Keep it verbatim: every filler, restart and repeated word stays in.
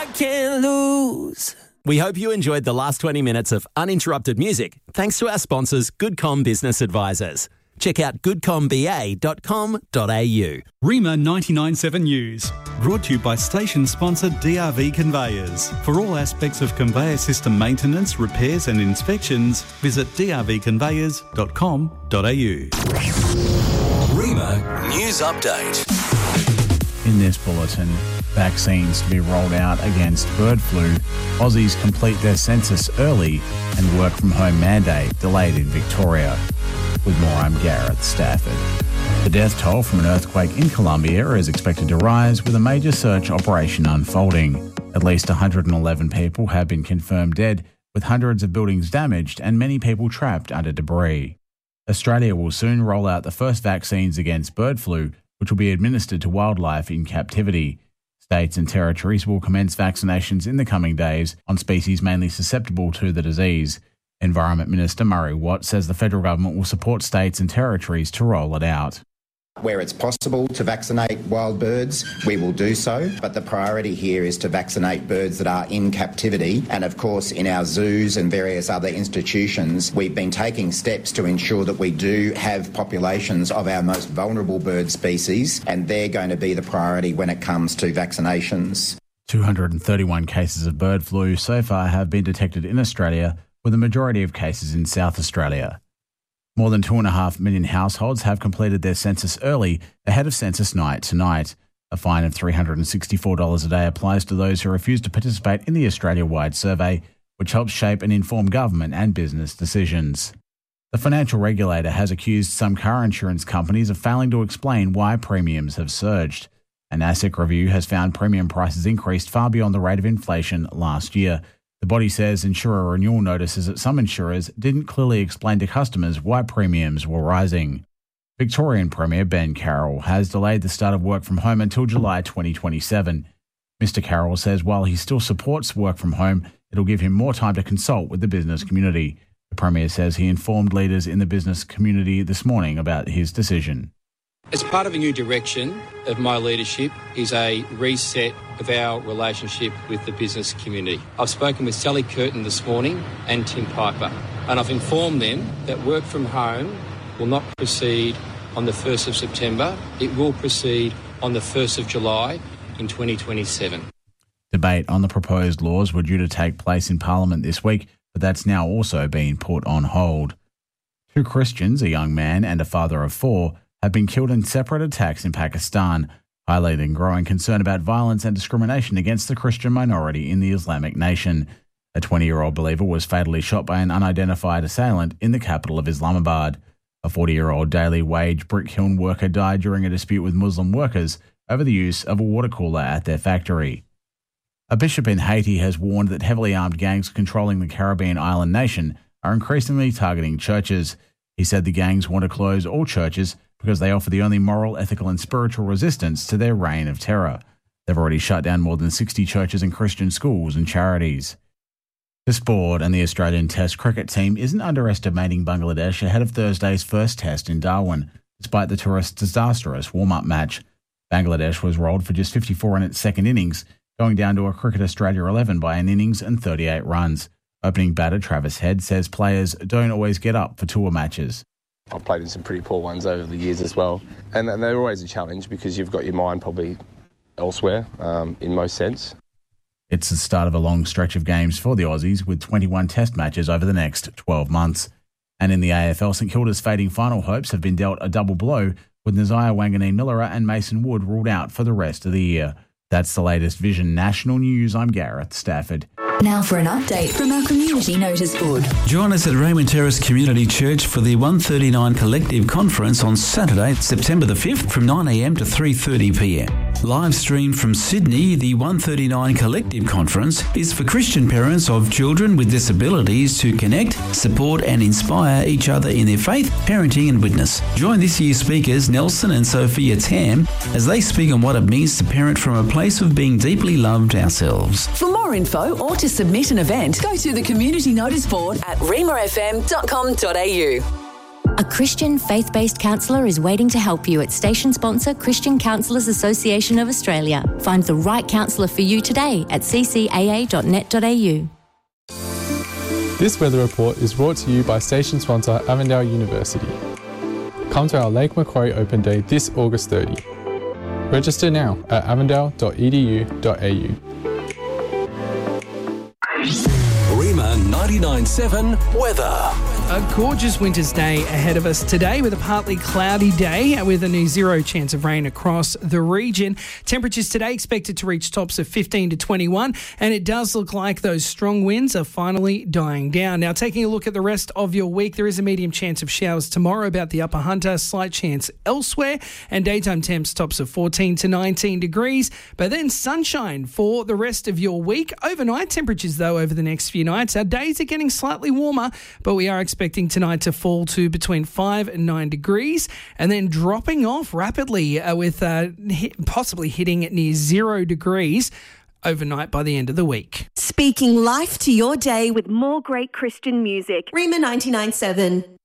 can't lose. We hope you enjoyed the last twenty minutes of uninterrupted music thanks to our sponsors, GoodCom Business Advisors. Check out good com b a dot com dot a u. Rima ninety-nine point seven News, brought to you by station sponsor D R V Conveyors. For all aspects of conveyor system maintenance, repairs and inspections, visit d r v conveyors dot com dot a u. Rima News Update. In this bulletin, vaccines to be rolled out against bird flu, Aussies complete their census early, and work from home mandate delayed in Victoria. With more, I'm Gareth Stafford. The death toll from an earthquake in Colombia is expected to rise, with a major search operation unfolding. At least one hundred eleven people have been confirmed dead, with hundreds of buildings damaged and many people trapped under debris. Australia will soon roll out the first vaccines against bird flu, which will be administered to wildlife in captivity. States and territories will commence vaccinations in the coming days on species mainly susceptible to the disease. Environment Minister Murray Watt says the federal government will support states and territories to roll it out. Where it's possible to vaccinate wild birds, we will do so, but the priority here is to vaccinate birds that are in captivity. And of course, in our zoos and various other institutions, we've been taking steps to ensure that we do have populations of our most vulnerable bird species, and they're going to be the priority when it comes to vaccinations. two hundred thirty-one cases of bird flu so far have been detected in Australia, with the majority of cases in South Australia. More than two and a half million households have completed their census early, ahead of census night tonight. A fine of three hundred sixty-four dollars a day applies to those who refuse to participate in the Australia-wide survey, which helps shape and inform government and business decisions. The financial regulator has accused some car insurance companies of failing to explain why premiums have surged. An ASIC review has found premium prices increased far beyond the rate of inflation last year. The body says insurer renewal notices at some insurers didn't clearly explain to customers why premiums were rising. Victorian Premier Ben Carroll has delayed the start of work from home until July twenty twenty-seven. Mister Carroll says while he still supports work from home, it'll give him more time to consult with the business community. The Premier says he informed leaders in the business community this morning about his decision. As part of a new direction of my leadership is a reset of our relationship with the business community. I've spoken with Sally Curtin this morning and Tim Piper, and I've informed them that work from home will not proceed on the first of September. It will proceed on the first of July in twenty twenty-seven. Debate on the proposed laws were due to take place in Parliament this week, but that's now also been put on hold. Two Christians, a young man and a father of four, have been killed in separate attacks in Pakistan, highlighting growing concern about violence and discrimination against the Christian minority in the Islamic nation. A twenty-year-old believer was fatally shot by an unidentified assailant in the capital of Islamabad. A forty-year-old daily wage brick kiln worker died during a dispute with Muslim workers over the use of a water cooler at their factory. A bishop in Haiti has warned that heavily armed gangs controlling the Caribbean island nation are increasingly targeting churches. He said the gangs want to close all churches because they offer the only moral, ethical and spiritual resistance to their reign of terror. They've already shut down more than sixty churches and Christian schools and charities. The sport and the Australian Test cricket team isn't underestimating Bangladesh ahead of Thursday's first test in Darwin, despite the tourists' disastrous warm-up match. Bangladesh was rolled for just fifty-four in its second innings, going down to a Cricket Australia eleven by an innings and thirty-eight runs. Opening batter Travis Head says players don't always get up for tour matches. I've played in some pretty poor ones over the years as well. And they're always a challenge because you've got your mind probably elsewhere um, in most sense. It's the start of a long stretch of games for the Aussies with twenty-one test matches over the next twelve months. And in the A F L, St Kilda's fading final hopes have been dealt a double blow with Nazaya Wanganeen-Millera and Mason Wood ruled out for the rest of the year. That's the latest Vision National News. I'm Gareth Stafford. Now for an update from our community notice board. Join us at Raymond Terrace Community Church for the one thirty-nine Collective Conference on Saturday, September the fifth from nine a m to three thirty p m. Live streamed from Sydney, the one thirty-nine Collective Conference is for Christian parents of children with disabilities to connect, support and inspire each other in their faith, parenting and witness. Join this year's speakers Nelson and Sophia Tam as they speak on what it means to parent from a place of being deeply loved ourselves. For more info or to submit an event, go to the community notice board at rima f m dot com dot a u. A Christian faith-based counsellor is waiting to help you at station sponsor Christian Counsellors Association of Australia. Find the right counsellor for you today at c c a a dot net dot a u. This weather report is brought to you by station sponsor Avondale University. Come to our Lake Macquarie Open Day this August thirtieth. Register now at avondale dot e d u dot a u. Rima ninety-nine point seven weather. A gorgeous winter's day ahead of us today with a partly cloudy day with a near zero chance of rain across the region. Temperatures today expected to reach tops of fifteen to twenty-one, and it does look like those strong winds are finally dying down. Now, taking a look at the rest of your week, there is a medium chance of showers tomorrow about the Upper Hunter, slight chance elsewhere, and daytime temps tops of fourteen to nineteen degrees, but then sunshine for the rest of your week. Overnight temperatures, though, over the next few nights, our days are getting slightly warmer, but we are expecting expecting tonight to fall to between five and nine degrees and then dropping off rapidly uh, with uh, hit, possibly hitting near zero degrees overnight by the end of the week. Speaking life to your day with more great Christian music. Rima ninety-nine point seven.